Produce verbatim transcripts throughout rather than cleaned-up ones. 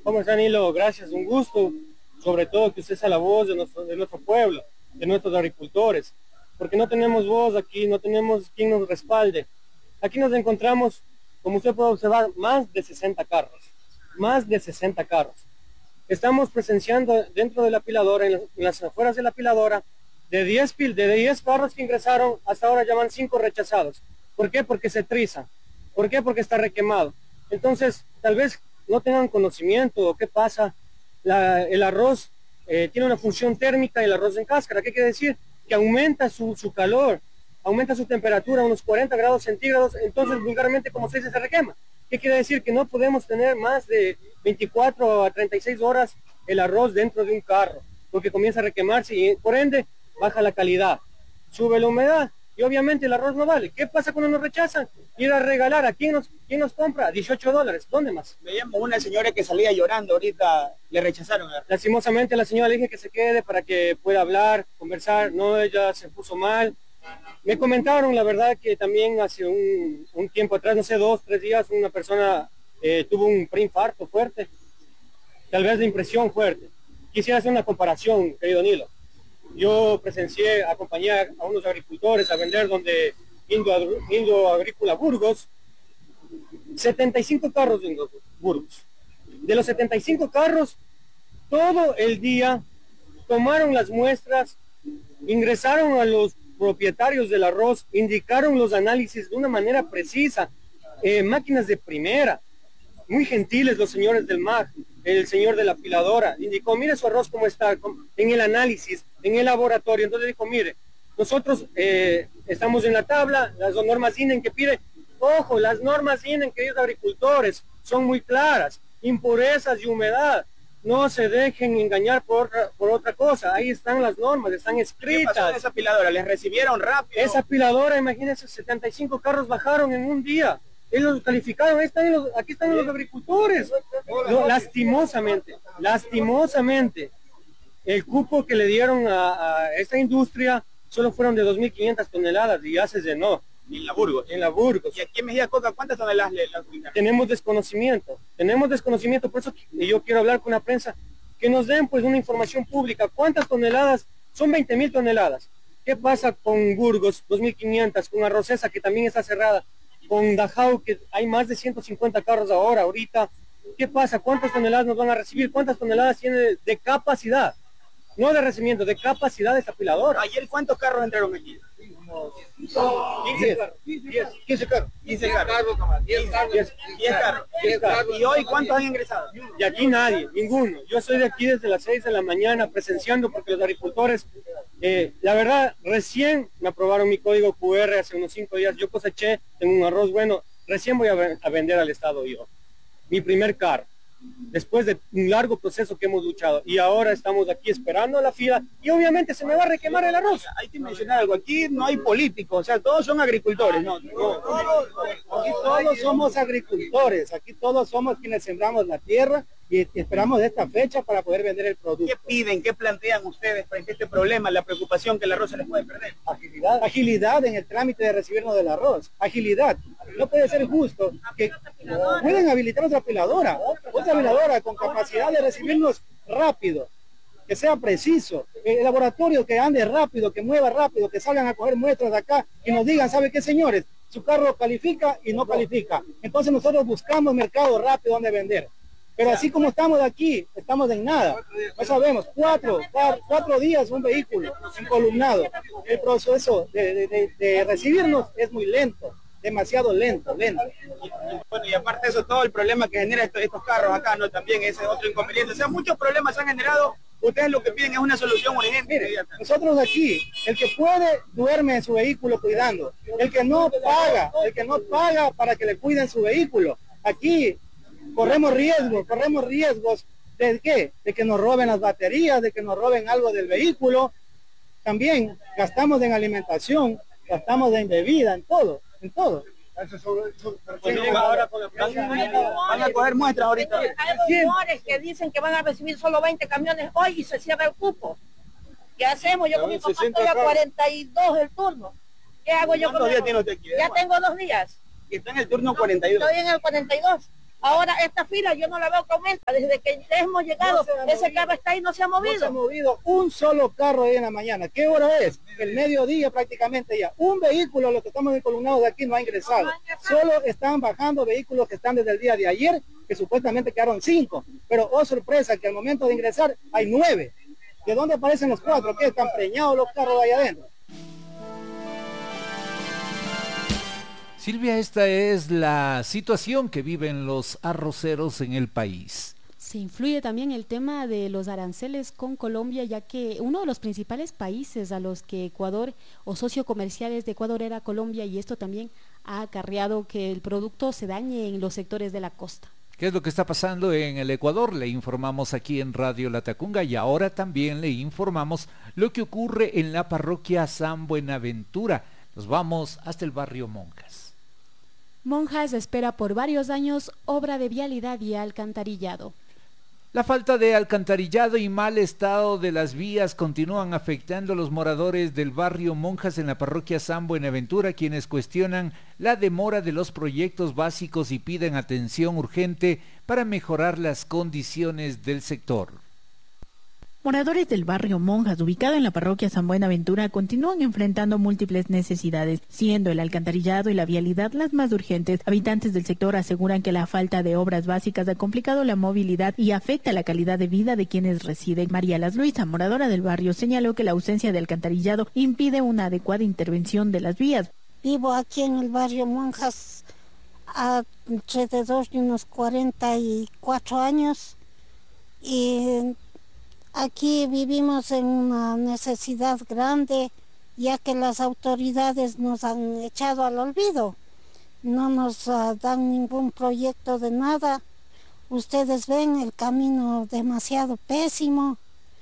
¿Cómo está, Nilo? Gracias, un gusto, sobre todo que usted sea la voz de nuestro, de nuestro pueblo, de nuestros agricultores, porque no tenemos voz aquí, no tenemos quien nos respalde. Aquí nos encontramos, como usted puede observar, más de sesenta carros, más de sesenta carros. Estamos presenciando dentro de la apiladora, en las, en las afueras de la apiladora, de diez, pil, de diez carros que ingresaron, hasta ahora ya van cinco rechazados. ¿Por qué? Porque se triza. ¿Por qué? Porque está requemado. Entonces, tal vez no tengan conocimiento o qué pasa. La, el arroz eh, tiene una función térmica, el arroz en cáscara. ¿Qué quiere decir? Que aumenta su, su calor, aumenta su temperatura a unos cuarenta grados centígrados, entonces vulgarmente, como se dice, se requema. ¿Qué quiere decir? Que no podemos tener más de veinticuatro a treinta y seis horas el arroz dentro de un carro, porque comienza a requemarse y por ende baja la calidad, sube la humedad y obviamente el arroz no vale. ¿Qué pasa cuando nos rechazan? Ir a regalar, ¿a quién nos, quién nos compra? dieciocho dólares, ¿dónde más? Veíamos una señora que salía llorando, ahorita le rechazaron. Lastimosamente a la señora le dije que se quede para que pueda hablar, conversar, no, ella se puso mal. Me comentaron, la verdad, que también hace un, un tiempo atrás, no sé, dos, tres días, una persona eh, tuvo un preinfarto fuerte, tal vez de impresión fuerte. Quisiera hacer una comparación, querido Nilo. Yo presencié, acompañé a unos agricultores a vender donde Indo, Indo Agrícola Burgos, setenta y cinco carros de Indo Burgos. De los setenta y cinco carros, todo el día tomaron las muestras, ingresaron a los propietarios del arroz, indicaron los análisis de una manera precisa, eh, máquinas de primera, muy gentiles los señores del M A C, el señor de la apiladora, indicó, mire su arroz cómo está, en el análisis, en el laboratorio. Entonces dijo, mire, nosotros eh, estamos en la tabla, las normas I N E que pide, ojo, las normas I N E, queridos agricultores, son muy claras, impurezas y humedad. No se dejen engañar por otra, por otra cosa. Ahí están las normas, están escritas. ¿Qué pasó con esa apiladora? ¿Les recibieron rápido? Esa apiladora, imagínense, setenta y cinco carros bajaron en un día. Ellos calificaron, ahí están los, aquí están los agricultores. No, lastimosamente, lastimosamente, el cupo que le dieron a, a esta industria solo fueron de dos mil quinientas toneladas y ya se llenó. En la Burgos. En la Burgos. ¿Y aquí en Mejía Coca cuántas toneladas le adjudicaron? Tenemos desconocimiento, tenemos desconocimiento, por eso yo quiero hablar con la prensa, que nos den pues una información pública. ¿Cuántas toneladas? Son veinte mil toneladas. ¿Qué pasa con Burgos, dos mil quinientas, con Arrocesa, que también está cerrada, con Dajau, que hay más de ciento cincuenta carros ahora, ahorita? ¿Qué pasa? ¿Cuántas toneladas nos van a recibir? ¿Cuántas toneladas tiene de, de capacidad? No de recibimiento, de capacidad de esta apiladora. ¿Ayer cuántos carros entraron aquí? quince carros. quince carros. quince carros. diez carros. diez carros. ¿Y hoy cuántos han ingresado? Y aquí nadie, ninguno. Yo soy de aquí desde las seis de la mañana presenciando porque los agricultores, eh, la verdad, recién me aprobaron mi código Q R hace unos cinco días. Yo coseché, tengo un arroz bueno, recién voy a, a vender al Estado yo. Mi primer carro. Después de un largo proceso que hemos luchado y ahora estamos aquí esperando a la fila y obviamente se me va a requemar el arroz. Hay que mencionar algo, aquí no hay políticos, o sea, todos son agricultores, ¿no? no, todos, aquí todos somos agricultores, aquí todos somos quienes sembramos la tierra y esperamos esta fecha para poder vender el producto. ¿Qué piden, qué plantean ustedes frente a este problema, la preocupación que el arroz se les puede perder? Agilidad, agilidad en el trámite de recibirnos del arroz, agilidad. No puede ser justo que pueden habilitar otra apiladora, otra apiladora con capacidad de recibirnos rápido, que sea preciso, el laboratorio que ande rápido, que mueva rápido, que salgan a coger muestras de acá y nos digan, ¿sabe qué, señores? Su carro califica y no califica. Entonces nosotros buscamos mercado rápido donde vender. Pero así como estamos de aquí, estamos en nada. No sabemos, cuatro, cuatro días un vehículo encolumnado. El proceso de, de, de, de recibirnos es muy lento, demasiado lento, lento. Y, y, bueno, y aparte de eso, todo el problema que genera estos, estos carros acá, ¿no? También ese es otro inconveniente. O sea, muchos problemas se han generado. Ustedes lo que piden es una solución urgente. Mire, nosotros aquí, el que puede duerme en su vehículo cuidando. El que no paga, el que no paga para que le cuiden su vehículo. Aquí corremos riesgos, corremos riesgos de qué, de que nos roben las baterías, de que nos roben algo del vehículo. También gastamos en alimentación, gastamos en bebida, en todo, en todo. Van a coger muestras ahorita. Hay rumores que dicen que van a recibir solo veinte camiones hoy y se cierra el cupo. ¿Qué hacemos? Yo con mi papá estoy a cuarenta y dos el turno. ¿Qué hago yo con ¿Cuántos días tiene usted aquí? Ya tengo dos días. Y está en el turno cuarenta y dos. Estoy en el cuarenta y dos. Ahora esta fila yo no la veo que aumenta. Desde que hemos llegado, No ese movido. carro está ahí, no se ha movido. No se ha movido un solo carro ahí en la mañana. ¿Qué hora es? El mediodía prácticamente ya. Un vehículo, los que estamos encolumnados de aquí, no ha ingresado. No ha ingresado. Solo están bajando vehículos que están desde el día de ayer, que supuestamente quedaron cinco. Pero, oh sorpresa, que al momento de ingresar hay nueve. ¿De dónde aparecen los cuatro? ¿Qué? ¿Están preñados los carros de allá adentro? Silvia, esta es la situación que viven los arroceros en el país. Se influye también el tema de los aranceles con Colombia, ya que uno de los principales países a los que Ecuador o socio comerciales de Ecuador era Colombia, y esto también ha acarreado que el producto se dañe en los sectores de la costa. ¿Qué es lo que está pasando en el Ecuador? Le informamos aquí en Radio Latacunga y ahora también le informamos lo que ocurre en la parroquia San Buenaventura. Nos vamos hasta el barrio Monjas. Monjas espera por varios años obra de vialidad y alcantarillado. La falta de alcantarillado y mal estado de las vías continúan afectando a los moradores del barrio Monjas en la parroquia San Buenaventura, quienes cuestionan la demora de los proyectos básicos y piden atención urgente para mejorar las condiciones del sector. Moradores del barrio Monjas, ubicado en la parroquia San Buenaventura, continúan enfrentando múltiples necesidades, siendo el alcantarillado y la vialidad las más urgentes. Habitantes del sector aseguran que la falta de obras básicas ha complicado la movilidad y afecta la calidad de vida de quienes residen. María Las Luisa, moradora del barrio, señaló que la ausencia de alcantarillado impide una adecuada intervención de las vías. Vivo aquí en el barrio Monjas alrededor de unos cuarenta y cuatro años y aquí vivimos en una necesidad grande, ya que las autoridades nos han echado al olvido. No nos uh, dan ningún proyecto de nada. Ustedes ven el camino demasiado pésimo,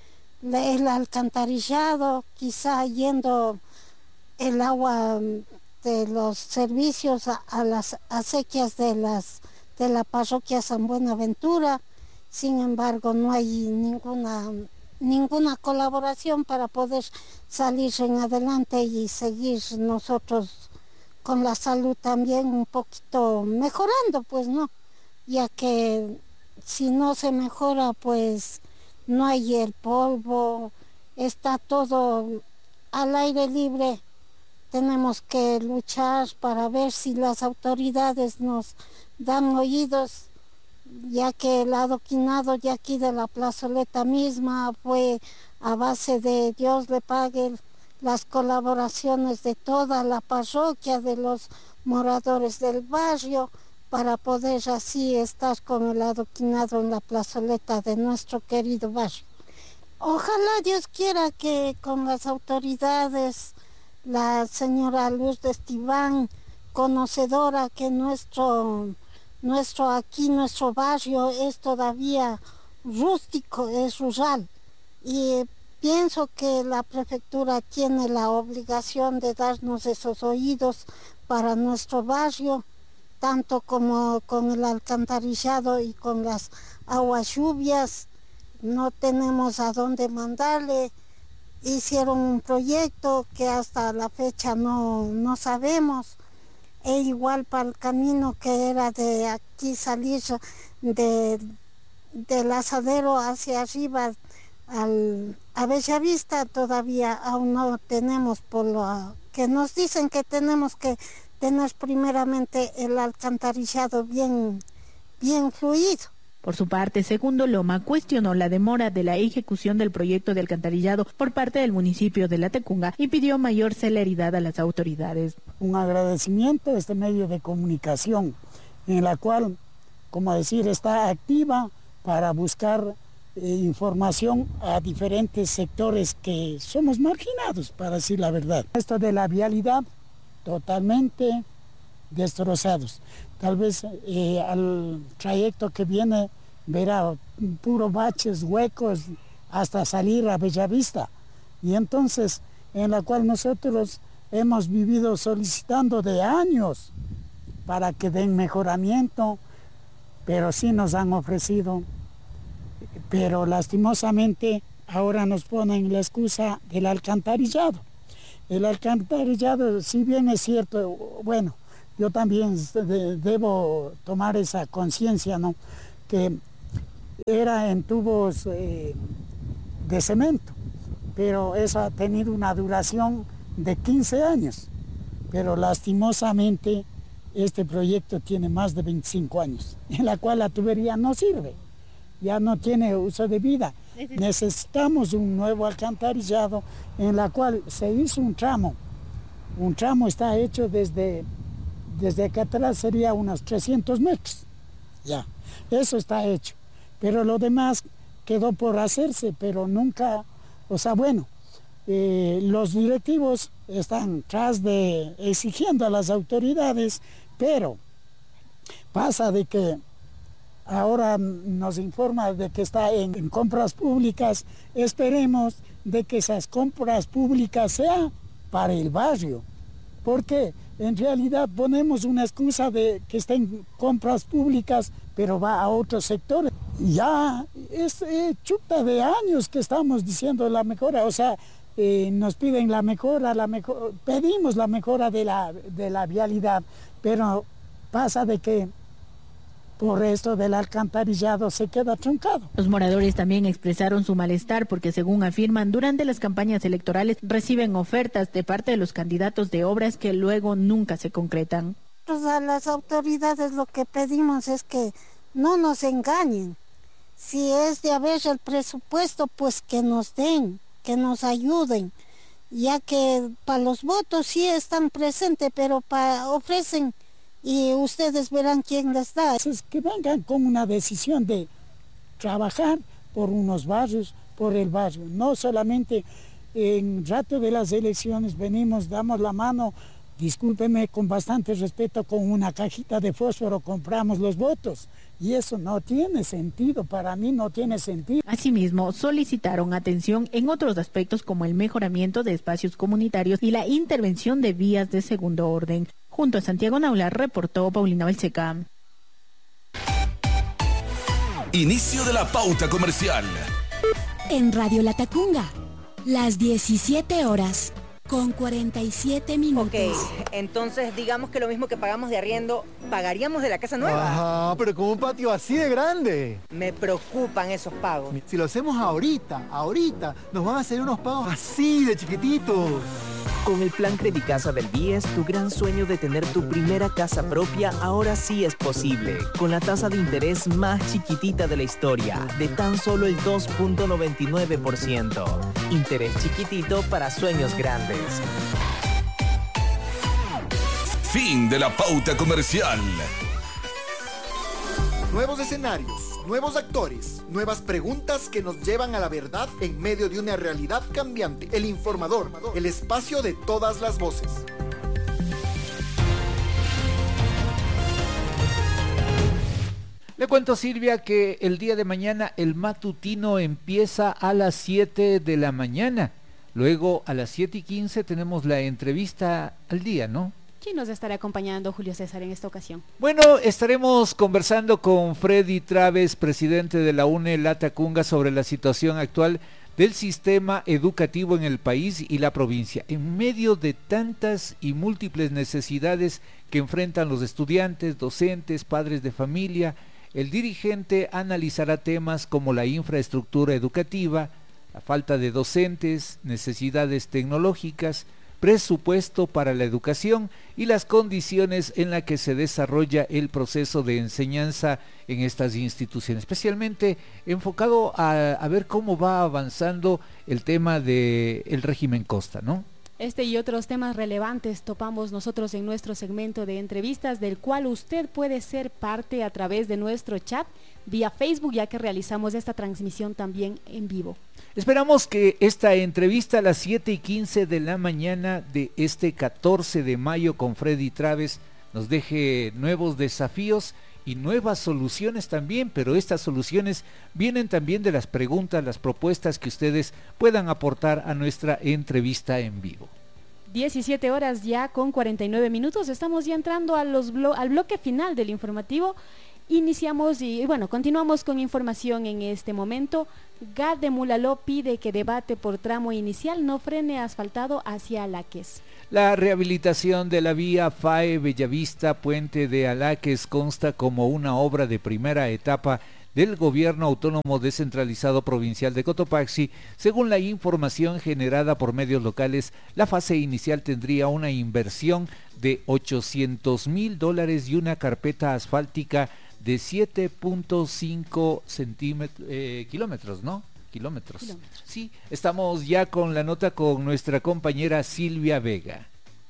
el alcantarillado, quizá yendo el agua de los servicios a, a las acequias de, las, de la parroquia San Buenaventura. Sin embargo, no hay ninguna, ninguna colaboración para poder salir en adelante y seguir nosotros con la salud también un poquito mejorando, pues no, ya que si no se mejora, pues no hay el polvo, está todo al aire libre. Tenemos que luchar para ver si las autoridades nos dan oídos, ya que el adoquinado de aquí de la plazoleta misma fue a base de Dios le pague las colaboraciones de toda la parroquia, de los moradores del barrio, para poder así estar con el adoquinado en la plazoleta de nuestro querido barrio. Ojalá Dios quiera que con las autoridades, la señora Luz de Estiván, conocedora que nuestro Nuestro aquí, nuestro barrio es todavía rústico, es rural, y pienso que la prefectura tiene la obligación de darnos esos oídos para nuestro barrio, tanto como con el alcantarillado y con las aguas lluvias. No tenemos a dónde mandarle. Hicieron un proyecto que hasta la fecha no, no sabemos. E igual para el camino que era de aquí salir de, del asadero hacia arriba al, a Bellavista, todavía aún no tenemos, por lo que nos dicen que tenemos que tener primeramente el alcantarillado bien, bien fluido. Por su parte, Segundo Loma cuestionó la demora de la ejecución del proyecto de alcantarillado por parte del municipio de Latacunga y pidió mayor celeridad a las autoridades. Un agradecimiento a este medio de comunicación, en la cual, como decir, está activa para buscar eh, información a diferentes sectores que somos marginados, para decir la verdad. Esto de la vialidad, totalmente destrozados. Tal vez eh, al trayecto que viene verá puros baches, huecos, hasta salir a Bellavista. Y entonces, en la cual nosotros hemos vivido solicitando de años para que den mejoramiento, pero sí nos han ofrecido. Pero lastimosamente ahora nos ponen la excusa del alcantarillado. El alcantarillado, si bien es cierto, bueno, yo también de, debo tomar esa conciencia, ¿no? Que era en tubos eh, de cemento, pero eso ha tenido una duración de quince años, pero lastimosamente este proyecto tiene más de veinticinco años, en la cual la tubería no sirve, ya no tiene uso de vida. Necesitamos un nuevo alcantarillado en la cual se hizo un tramo, un tramo está hecho desde, desde acá atrás sería unos trescientos metros, ya, eso está hecho, pero lo demás quedó por hacerse, pero nunca, o sea, bueno, eh, los directivos están tras de exigiendo a las autoridades, pero pasa de que ahora nos informa de que está en, en compras públicas, esperemos de que esas compras públicas sean para el barrio, porque en realidad ponemos una excusa de que está en compras públicas, pero va a otros sectores. Ya es eh, chuta de años que estamos diciendo la mejora, o sea, eh, nos piden la mejora, la mejor, pedimos la mejora de la, de la vialidad, pero pasa de que por esto del alcantarillado se queda truncado. Los moradores también expresaron su malestar porque, según afirman, durante las campañas electorales reciben ofertas de parte de los candidatos de obras que luego nunca se concretan. Pues a las autoridades lo que pedimos es que no nos engañen. Si es de haber el presupuesto, pues que nos den, que nos ayuden, ya que para los votos sí están presentes, pero para ofrecen y ustedes verán quién les da. Es que vengan con una decisión de trabajar por unos barrios, por el barrio, no solamente en rato de las elecciones venimos, damos la mano, discúlpeme con bastante respeto, con una cajita de fósforo compramos los votos. Y eso no tiene sentido, para mí no tiene sentido. Asimismo, solicitaron atención en otros aspectos como el mejoramiento de espacios comunitarios y la intervención de vías de segundo orden. Junto a Santiago Naula, reportó Paulina Balseca. Inicio de la pauta comercial. En Radio Latacunga, las diecisiete horas con cuarenta y siete minutos. Ok, entonces digamos que lo mismo que pagamos de arriendo, ¿pagaríamos de la casa nueva? Ajá, pero con un patio así de grande. Me preocupan esos pagos. Si lo hacemos ahorita, ahorita, nos van a hacer unos pagos así de chiquititos. Con el plan Credicasa del B I E S, tu gran sueño de tener tu primera casa propia ahora sí es posible. Con la tasa de interés más chiquitita de la historia, de tan solo el dos punto noventa y nueve por ciento. Interés chiquitito para sueños grandes. Fin de la pauta comercial. Nuevos escenarios, nuevos actores, nuevas preguntas que nos llevan a la verdad en medio de una realidad cambiante. El Informador, el espacio de todas las voces. Le cuento, Silvia, que el día de mañana el matutino empieza a las siete de la mañana. Luego a las siete y quince tenemos la entrevista al día, ¿no? ¿Quién nos estará acompañando, Julio César, en esta ocasión? Bueno, estaremos conversando con Freddy Traves, presidente de la UNE Latacunga, sobre la situación actual del sistema educativo en el país y la provincia, en medio de tantas y múltiples necesidades que enfrentan los estudiantes, docentes, padres de familia. El dirigente analizará temas como la infraestructura educativa, la falta de docentes, necesidades tecnológicas, presupuesto para la educación y las condiciones en las que se desarrolla el proceso de enseñanza en estas instituciones, especialmente enfocado a, a ver cómo va avanzando el tema del régimen Costa, ¿no? Este y otros temas relevantes topamos nosotros en nuestro segmento de entrevistas, del cual usted puede ser parte a través de nuestro chat vía Facebook, ya que realizamos esta transmisión también en vivo. Esperamos que esta entrevista a las siete y quince de la mañana de este catorce de mayo con Freddy Traves nos deje nuevos desafíos y nuevas soluciones también, pero estas soluciones vienen también de las preguntas, las propuestas que ustedes puedan aportar a nuestra entrevista en vivo. diecisiete horas ya con cuarenta y nueve minutos, estamos ya entrando a los blo- al bloque final del informativo Iniciamos y bueno, continuamos con información en este momento. G A D de Mulaló pide que debate por tramo inicial no frene asfaltado hacia Alaques. La rehabilitación de la vía F A E Bellavista Puente de Alaques consta como una obra de primera etapa del Gobierno Autónomo Descentralizado Provincial de Cotopaxi. Según la información generada por medios locales, la fase inicial tendría una inversión de ochocientos mil dólares y una carpeta asfáltica de siete punto cinco centímetros, eh, kilómetros, ¿no? Kilómetros. kilómetros. Sí, estamos ya con la nota con nuestra compañera Silvia Vega.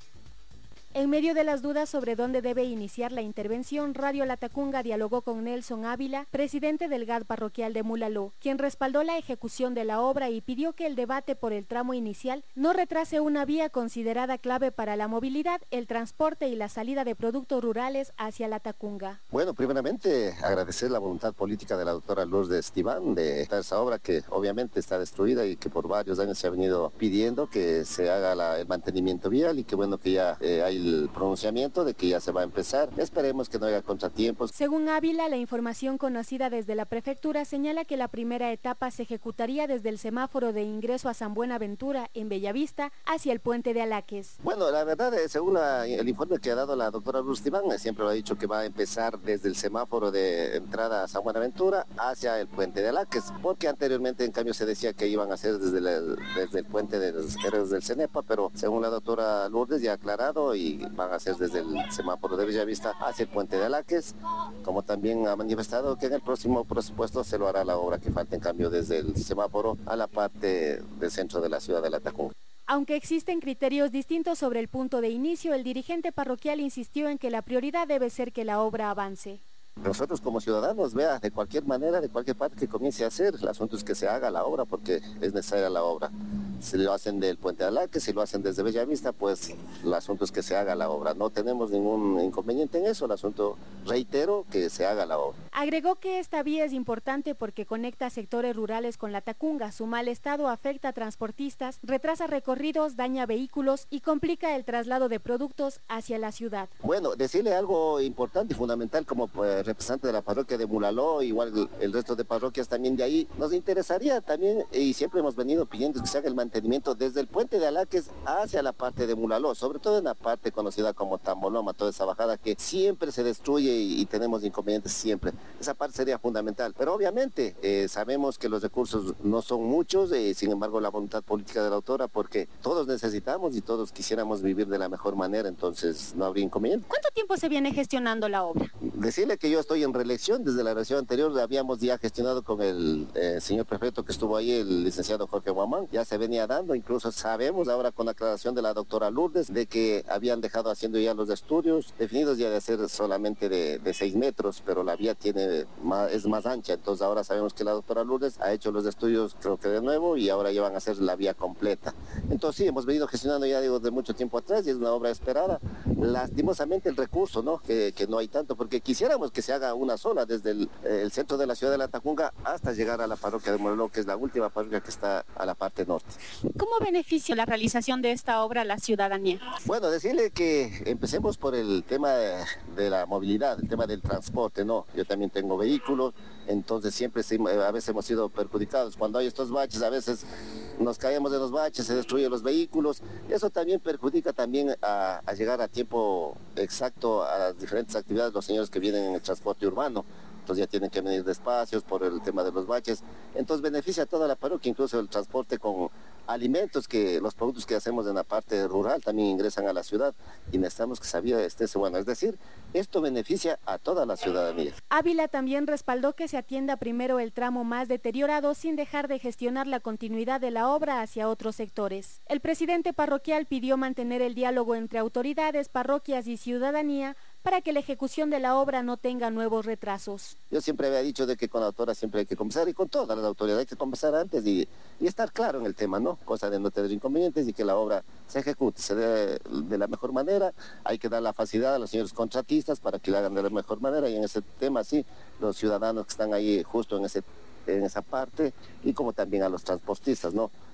En medio de las dudas sobre dónde debe iniciar la intervención, Radio Latacunga dialogó con Nelson Ávila, presidente del G A D parroquial de Mulaló, quien respaldó la ejecución de la obra y pidió que el debate por el tramo inicial no retrase una vía considerada clave para la movilidad, el transporte y la salida de productos rurales hacia Latacunga. Bueno, primeramente agradecer la voluntad política de la doctora Lourdes Tibán de esta obra que obviamente está destruida y que por varios años se ha venido pidiendo que se haga la, el mantenimiento vial y que bueno que ya eh, hay el pronunciamiento de que ya se va a empezar. Esperemos que no haya contratiempos. Según Ávila, la información conocida desde la prefectura señala que la primera etapa se ejecutaría desde el semáforo de ingreso a San Buenaventura en Bellavista hacia el puente de Alaques. Bueno, la verdad, según la, el informe que ha dado la doctora Rustibán, siempre lo ha dicho que va a empezar desde el semáforo de entrada a San Buenaventura hacia el puente de Alaques, porque anteriormente en cambio se decía que iban a hacer desde el, desde el puente de los héroes del Cenepa, pero según la doctora Lourdes ya ha aclarado y van a hacer desde el semáforo de Bellavista hacia el puente de Alaques, como también ha manifestado que en el próximo presupuesto se lo hará la obra que falta en cambio desde el semáforo a la parte del centro de la ciudad de Latacunga. Aunque existen criterios distintos sobre el punto de inicio, el dirigente parroquial insistió en que la prioridad debe ser que la obra avance. Nosotros como ciudadanos, vea, de cualquier manera, de cualquier parte que comience a hacer, el asunto es que se haga la obra porque es necesaria la obra. Si lo hacen del puente de Alaques, si lo hacen desde Bellavista, pues el asunto es que se haga la obra. No tenemos ningún inconveniente en eso, el asunto, reitero, que se haga la obra. Agregó que esta vía es importante porque conecta sectores rurales con Latacunga. Su mal estado afecta a transportistas, retrasa recorridos, daña vehículos y complica el traslado de productos hacia la ciudad. Bueno, decirle algo importante y fundamental como pues, representante de la parroquia de Mulaló, igual el, el resto de parroquias también de ahí, nos interesaría también, y siempre hemos venido pidiendo que se haga el mantenimiento desde el puente de Alaques hacia la parte de Mulaló, sobre todo en la parte conocida como Tamboloma, toda esa bajada que siempre se destruye y, y tenemos inconvenientes siempre. Esa parte sería fundamental, pero obviamente eh, sabemos que los recursos no son muchos, eh, sin embargo la voluntad política de la autora, porque todos necesitamos y todos quisiéramos vivir de la mejor manera, entonces no habría inconveniente. ¿Cuánto tiempo se viene gestionando la obra? Decirle que yo estoy en reelección, desde la elección anterior habíamos ya gestionado con el eh, señor prefecto que estuvo ahí, el licenciado Jorge Guamán, ya se venía dando, incluso sabemos ahora con la aclaración de la doctora Lourdes de que habían dejado haciendo ya los estudios definidos ya de ser solamente de, de seis metros, pero la vía tiene más, es más ancha, entonces ahora sabemos que la doctora Lourdes ha hecho los estudios creo que de nuevo y ahora ya van a hacer la vía completa. Entonces sí, hemos venido gestionando ya digo de mucho tiempo atrás y es una obra esperada. Lastimosamente el recurso, ¿no? Que, que no hay tanto, porque quisiéramos que se haga una sola desde el, el centro de la ciudad de Latacunga hasta llegar a la parroquia de Mulaló, que es la última parroquia que está a la parte norte. ¿Cómo beneficia la realización de esta obra a la ciudadanía? Bueno, decirle que empecemos por el tema de, de la movilidad, el tema del transporte, ¿no? Yo también tengo vehículos, entonces siempre a veces hemos sido perjudicados. Cuando hay estos baches, a veces nos caemos de los baches, se destruyen los vehículos. Eso también perjudica también a, a llegar a tiempo exacto a las diferentes actividades los señores que vienen en el transporte urbano. Entonces ya tienen que venir despacios por el tema de los baches. Entonces beneficia a toda la parroquia, incluso el transporte con alimentos, que los productos que hacemos en la parte rural también ingresan a la ciudad y necesitamos que sabía esté bueno. Es decir, esto beneficia a toda la ciudadanía. Ávila también respaldó que se atienda primero el tramo más deteriorado sin dejar de gestionar la continuidad de la obra hacia otros sectores. El presidente parroquial pidió mantener el diálogo entre autoridades, parroquias y ciudadanía para que la ejecución de la obra no tenga nuevos retrasos. Yo siempre había dicho de que con la autora siempre hay que conversar y con todas las autoridades hay que conversar antes y, y estar claro en el tema, ¿no? Cosa de no tener inconvenientes y que la obra se ejecute, se dé de la mejor manera. Hay que dar la facilidad a los señores contratistas para que la hagan de la mejor manera y en ese tema sí, los ciudadanos que están ahí justo en ese en esa parte y como también a los transportistas, ¿no?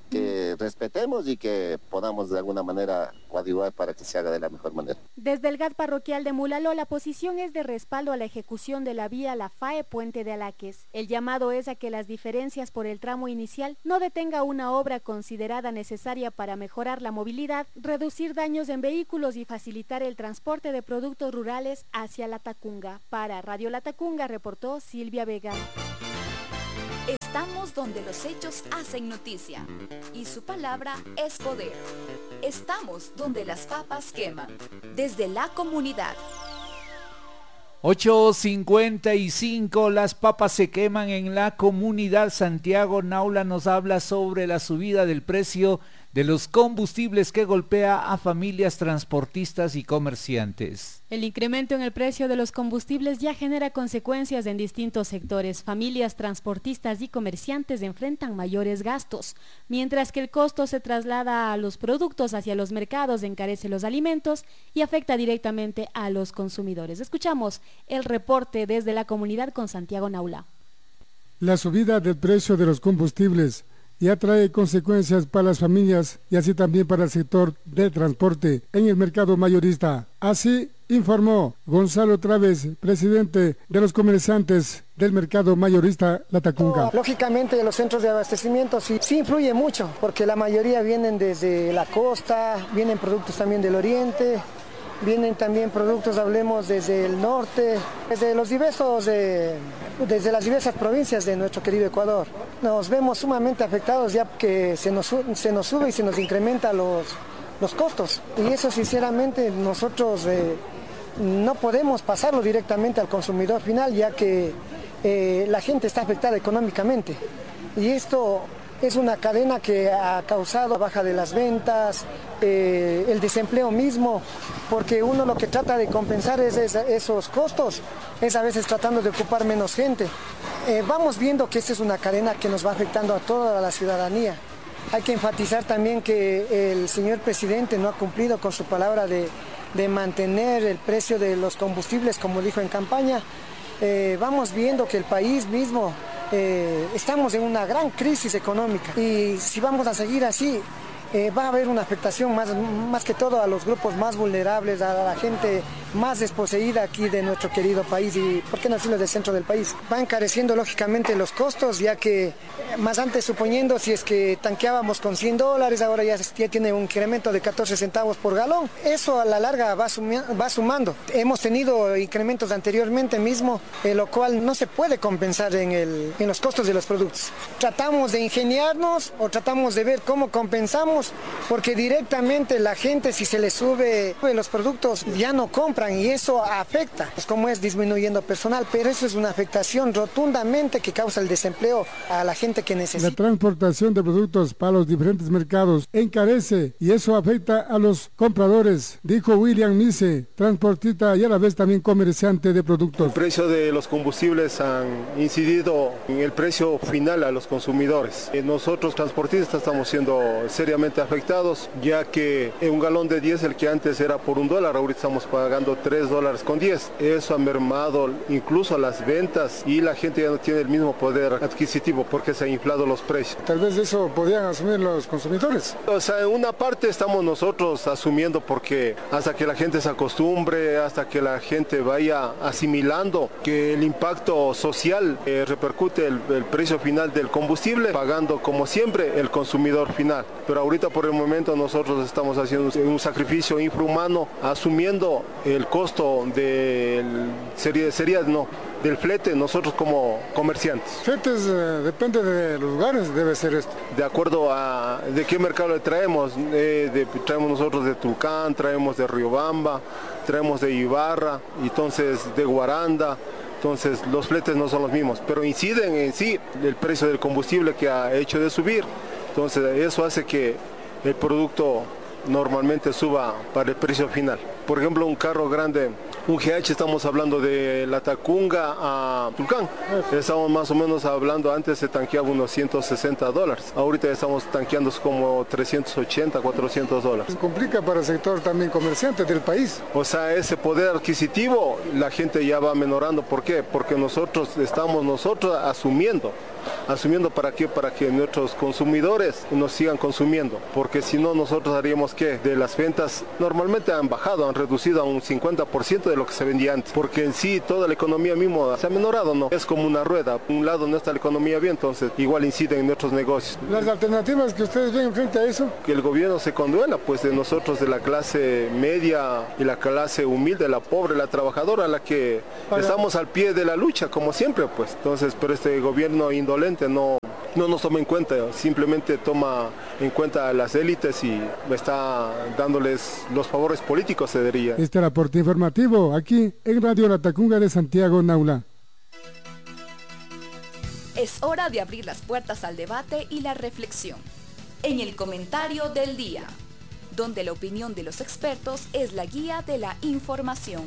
que respetemos y que podamos de alguna manera coadyuvar para que se haga de la mejor manera. Desde el G A T parroquial de Mulaló, la posición es de respaldo a la ejecución de la vía La Fae Puente de Alaques. El llamado es a que las diferencias por el tramo inicial no detenga una obra considerada necesaria para mejorar la movilidad, reducir daños en vehículos y facilitar el transporte de productos rurales hacia La Tacunga. Para Radio La Tacunga reportó Silvia Vega. Estamos donde los hechos hacen noticia y su palabra es poder. Estamos donde las papas queman, desde la comunidad. ocho cincuenta y cinco, las papas se queman en la comunidad. Santiago Naula nos habla sobre la subida del precio de los combustibles que golpea a familias, transportistas y comerciantes. El incremento en el precio de los combustibles ya genera consecuencias en distintos sectores. Familias, transportistas y comerciantes enfrentan mayores gastos, mientras que el costo se traslada a los productos hacia los mercados, encarece los alimentos y afecta directamente a los consumidores. Escuchamos el reporte desde la comunidad con Santiago Naula. La subida del precio de los combustibles ya trae consecuencias para las familias y así también para el sector de transporte en el mercado mayorista. Así informó Gonzalo Traves, presidente de los comerciantes del mercado mayorista La Tacunga. Lógicamente los centros de abastecimiento sí, sí influye mucho, porque la mayoría vienen desde la costa, vienen productos también del oriente, vienen también productos, hablemos, desde el norte, desde los diversos, eh, desde las diversas provincias de nuestro querido Ecuador. Nos vemos sumamente afectados ya que se nos, se nos sube y se nos incrementa los, los costos. Y eso sinceramente nosotros eh, no podemos pasarlo directamente al consumidor final, ya que eh, la gente está afectada económicamente. Y esto es una cadena que ha causado baja de las ventas, eh, el desempleo mismo, porque uno lo que trata de compensar es, es esos costos, es a veces tratando de ocupar menos gente. Eh, vamos viendo que esta es una cadena que nos va afectando a toda la ciudadanía. Hay que enfatizar también que el señor presidente no ha cumplido con su palabra de, de mantener el precio de los combustibles, como dijo en campaña. Eh, vamos viendo que el país mismo Eh, estamos en una gran crisis económica y si vamos a seguir así eh, va a haber una afectación más, más que todo a los grupos más vulnerables, a la gente más desposeída aquí de nuestro querido país y, ¿por qué no decirlo, del centro del país? Va encareciendo lógicamente los costos, ya que más antes, suponiendo, si es que tanqueábamos con cien dólares, ahora ya, ya tiene un incremento de catorce centavos por galón. Eso a la larga va, sumi va sumando. Hemos tenido incrementos anteriormente mismo, eh, lo cual no se puede compensar en, el, en los costos de los productos. Tratamos de ingeniarnos o tratamos de ver cómo compensamos, porque directamente la gente, si se le sube los productos, ya no compra y eso afecta, pues como es disminuyendo personal, pero eso es una afectación rotundamente que causa el desempleo a la gente que necesita. La transportación de productos para los diferentes mercados encarece y eso afecta a los compradores, dijo William Mise, transportista y a la vez también comerciante de productos. El precio de los combustibles han incidido en el precio final a los consumidores. Nosotros transportistas estamos siendo seriamente afectados, ya que un galón de diésel que antes era por un dólar, ahorita estamos pagando tres dólares con diez. Eso ha mermado incluso las ventas y la gente ya no tiene el mismo poder adquisitivo porque se han inflado los precios. Tal vez eso podrían asumir los consumidores. O sea, en una parte estamos nosotros asumiendo porque hasta que la gente se acostumbre, hasta que la gente vaya asimilando que el impacto social eh, repercute el, el precio final del combustible, pagando como siempre el consumidor final. Pero ahorita por el momento nosotros estamos haciendo un sacrificio infrahumano, asumiendo el costo del sería, sería no del flete nosotros como comerciantes. Fletes eh, depende de los lugares, debe ser esto. De acuerdo a de qué mercado le traemos, eh, de, traemos nosotros de Tulcán, traemos de Riobamba, traemos de Ibarra, entonces de Guaranda. Entonces los fletes no son los mismos, pero inciden en sí el precio del combustible que ha hecho de subir. Entonces eso hace que el producto normalmente suba para el precio final. Por ejemplo, un carro grande, un G H, estamos hablando de La Tacunga a Tulcán. Estamos más o menos hablando, antes se tanqueaba unos ciento sesenta dólares. Ahorita estamos tanqueando como trescientos ochenta, cuatrocientos dólares. Se complica para el sector también comerciante del país. O sea, ese poder adquisitivo la gente ya va menorando. ¿Por qué? Porque nosotros estamos nosotros asumiendo asumiendo para qué, para que nuestros consumidores nos sigan consumiendo, porque si no nosotros haríamos que de las ventas normalmente han bajado, han reducido a un cincuenta por ciento de lo que se vendía antes, porque en sí toda la economía mismo se ha menorado, ¿no? Es como una rueda, un lado no está la economía bien, entonces igual incide en nuestros negocios. Las alternativas que ustedes ven frente a eso, que el gobierno se conduela pues de nosotros, de la clase media y la clase humilde, la pobre, la trabajadora, la que Para... estamos al pie de la lucha como siempre, pues. Entonces, pero este gobierno indolente no no nos toma en cuenta, simplemente toma en cuenta a las élites y está dándoles los favores políticos, se diría. Este reporte informativo aquí en Radio Latacunga de Santiago, Naula. Es hora de abrir las puertas al debate y la reflexión. En el comentario del día, donde la opinión de los expertos es la guía de la información.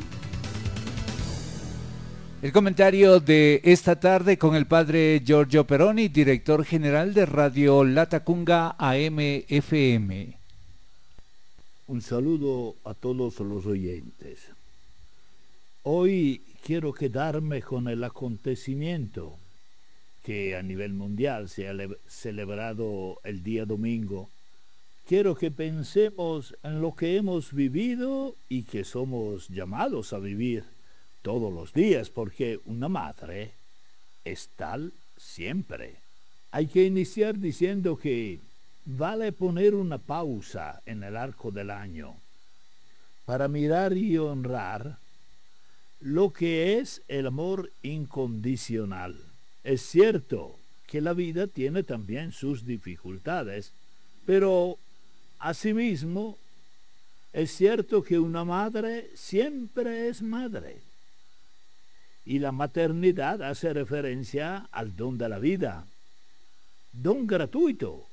El comentario de esta tarde con el padre Giorgio Peroni, director general de Radio Latacunga A M F M. Un saludo a todos los oyentes. Hoy quiero quedarme con el acontecimiento que a nivel mundial se ha celebrado el día domingo. Quiero que pensemos en lo que hemos vivido y que somos llamados a vivir todos los días, porque una madre es tal siempre. Hay que iniciar diciendo que vale poner una pausa en el arco del año para mirar y honrar lo que es el amor incondicional. Es cierto que la vida tiene también sus dificultades, pero asimismo es cierto que una madre siempre es madre. Y la maternidad hace referencia al don de la vida, don gratuito.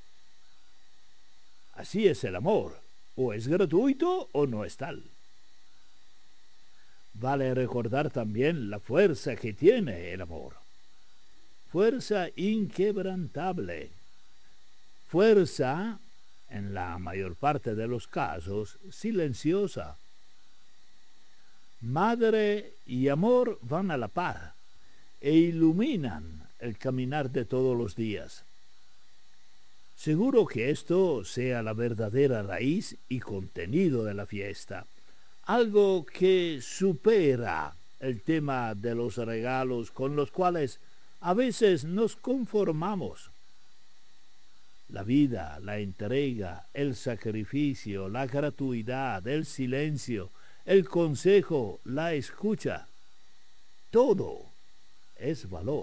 Así es el amor, o es gratuito o no es tal. Vale recordar también la fuerza que tiene el amor. Fuerza inquebrantable. Fuerza, en la mayor parte de los casos, silenciosa. Madre y amor van a la par e iluminan el caminar de todos los días. Seguro que esto sea la verdadera raíz y contenido de la fiesta, algo que supera el tema de los regalos con los cuales a veces nos conformamos. La vida, la entrega, el sacrificio, la gratuidad, el silencio, el consejo, la escucha, todo es valor.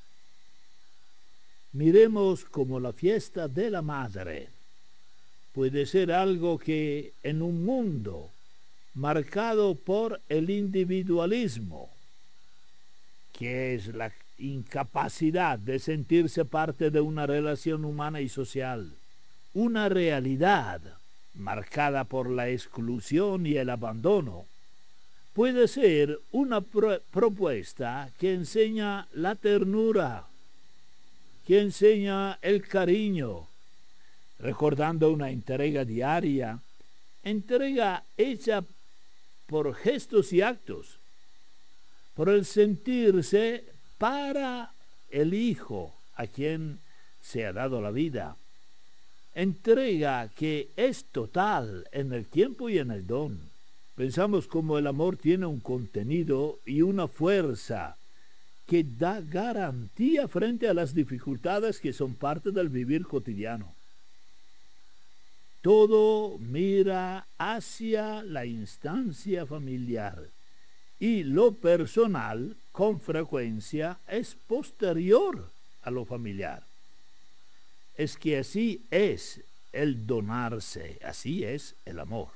Miremos como la fiesta de la madre puede ser algo que en un mundo marcado por el individualismo, que es la incapacidad de sentirse parte de una relación humana y social, una realidad marcada por la exclusión y el abandono, puede ser una pro- propuesta que enseña la ternura, que enseña el cariño, recordando una entrega diaria, entrega hecha por gestos y actos, por el sentirse para el hijo a quien se ha dado la vida. Entrega que es total en el tiempo y en el don. Pensamos como el amor tiene un contenido y una fuerza que da garantía frente a las dificultades que son parte del vivir cotidiano. Todo mira hacia la instancia familiar y lo personal con frecuencia es posterior a lo familiar. Es que así es el donarse, así es el amor.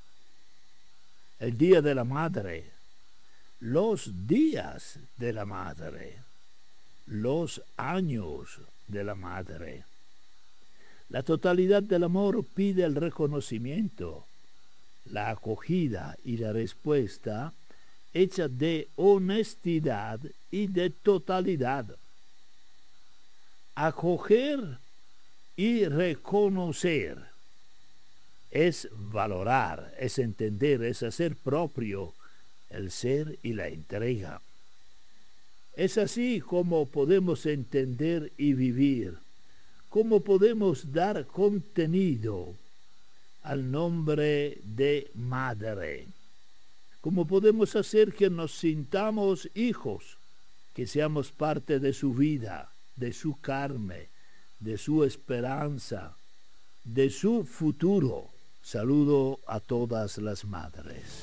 El Día de la Madre, los días de la Madre, los años de la Madre. La totalidad del amor pide el reconocimiento, la acogida y la respuesta hecha de honestidad y de totalidad. Acoger y reconocer es valorar, es entender, es hacer propio el ser y la entrega. Es así como podemos entender y vivir, cómo podemos dar contenido al nombre de madre, cómo podemos hacer que nos sintamos hijos, que seamos parte de su vida, de su carne, de su esperanza, de su futuro. Saludo a todas las madres.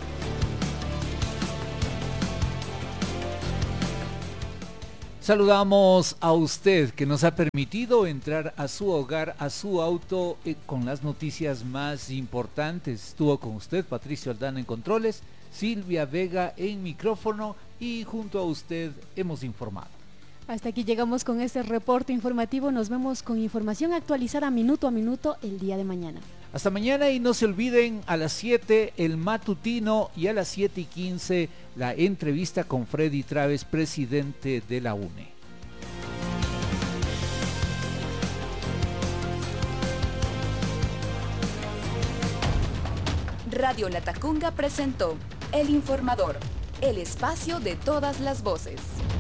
Saludamos a usted que nos ha permitido entrar a su hogar, a su auto, eh, con las noticias más importantes. Estuvo con usted Patricio Aldana en controles, Silvia Vega en micrófono y junto a usted hemos informado. Hasta aquí llegamos con este reporte informativo. Nos vemos con información actualizada minuto a minuto el día de mañana. Hasta mañana y no se olviden a las siete el matutino y a las siete y quince la entrevista con Freddy Traves, presidente de la U N E. Radio Latacunga presentó El Informador, el espacio de todas las voces.